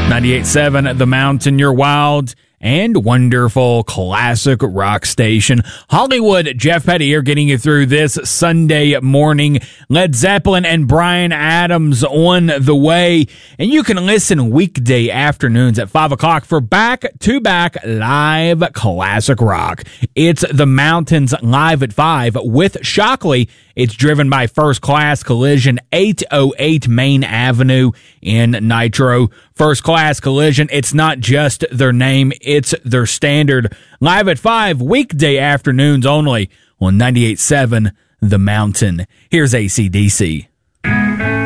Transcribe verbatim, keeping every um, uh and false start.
ninety-eight point seven The Mountain, your wild and wonderful classic rock station. Hollywood, Jeff Petty here getting you through this Sunday morning. Led Zeppelin and Bryan Adams on the way. And you can listen weekday afternoons at five o'clock for back-to-back live classic rock. It's The Mountains live at five with Shockley. It's driven by First Class Collision, eight oh eight Main Avenue in Nitro. First Class Collision, it's not just their name, it's their standard. Live at five, weekday afternoons only on ninety-eight point seven The Mountain. Here's A C D C.